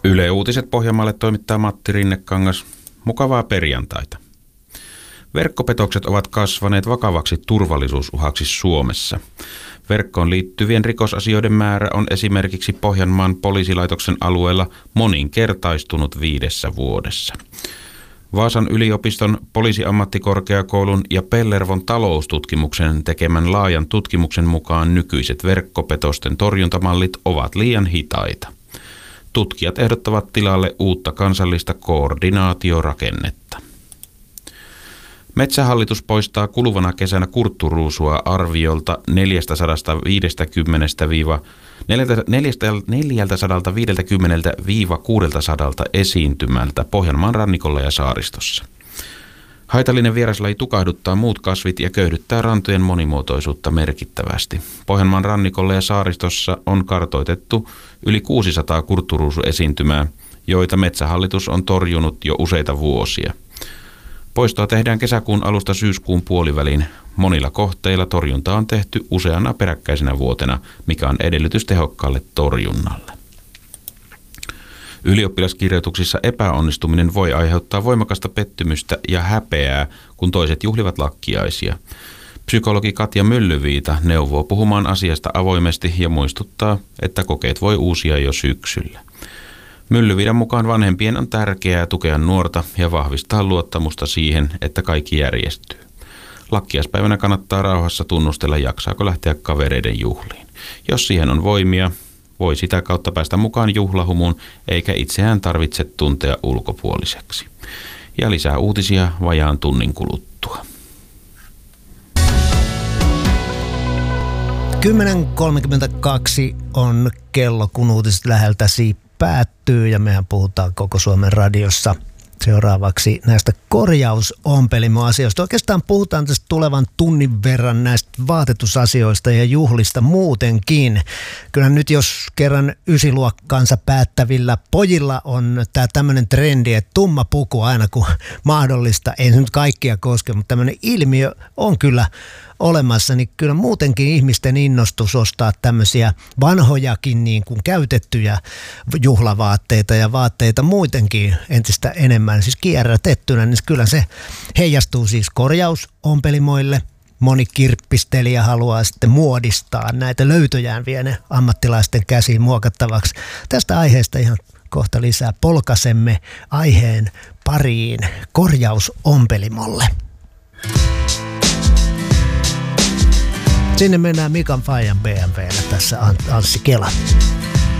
Yle Uutiset Pohjanmaalle toimittaa Matti Rinnekangas. Mukavaa perjantaita. Verkkopetokset ovat kasvaneet vakavaksi turvallisuusuhaksi Suomessa. Verkkoon liittyvien rikosasioiden määrä on esimerkiksi Pohjanmaan poliisilaitoksen alueella moninkertaistunut 5 vuodessa. Vaasan yliopiston, poliisiammattikorkeakoulun ja Pellervon taloustutkimuksen tekemän laajan tutkimuksen mukaan nykyiset verkkopetosten torjuntamallit ovat liian hitaita. Tutkijat ehdottavat tilalle uutta kansallista koordinaatiorakennetta. Metsähallitus poistaa kuluvana kesänä kurtturuusua arviolta 450-600 esiintymältä Pohjanmaan rannikolla ja saaristossa. Haitallinen vieraslaji tukahduttaa muut kasvit ja köyhdyttää rantojen monimuotoisuutta merkittävästi. Pohjanmaan rannikolla ja saaristossa on kartoitettu yli 600 kurtturuusuesiintymää, joita Metsähallitus on torjunut jo useita vuosia. Poistoa tehdään kesäkuun alusta syyskuun puoliväliin. Monilla kohteilla torjunta on tehty useana peräkkäisenä vuotena, mikä on edellytys tehokkaalle torjunnalle. Ylioppilaskirjoituksissa epäonnistuminen voi aiheuttaa voimakasta pettymystä ja häpeää, kun toiset juhlivat lakkiaisia. Psykologi Katja Myllyviita neuvoo puhumaan asiasta avoimesti ja muistuttaa, että kokeet voi uusia jo syksyllä. Myllyviidan mukaan vanhempien on tärkeää tukea nuorta ja vahvistaa luottamusta siihen, että kaikki järjestyy. Lakkiaispäivänä kannattaa rauhassa tunnustella, jaksaako lähteä kavereiden juhliin. Jos siihen on voimia, voi sitä kautta päästä mukaan juhlahumuun, eikä itseään tarvitse tuntea ulkopuoliseksi. Ja lisää uutisia vajaan tunnin kuluttua. 10.32 on kello, kun uutiset läheltäsi päättyy ja mehän puhutaan koko Suomen radiossa seuraavaksi näistä korjausompelimoasioista. Oikeastaan puhutaan tästä tulevan tunnin verran näistä vaatetusasioista ja juhlista muutenkin. Kyllä nyt jos kerran 9-luokkaansa päättävillä pojilla on tämä tämmöinen trendi, että tumma puku aina kun mahdollista, ei se nyt kaikkia koske, mutta tämmöinen ilmiö on kyllä olemassa, niin kyllä muutenkin ihmisten innostus ostaa tämmöisiä vanhojakin niin kuin käytettyjä juhlavaatteita ja vaatteita muutenkin entistä enemmän, siis kierrätettynä, niin kyllä se heijastuu siis korjausompelimoille. Moni kirppistelijä haluaa sitten muodistaa näitä löytöjään vie ammattilaisten käsiin muokattavaksi. Tästä aiheesta ihan kohta lisää polkaisemme aiheen pariin korjausompelimolle. Sinne mennään Mikan Fajan BMW:llä tässä Anssi Kela.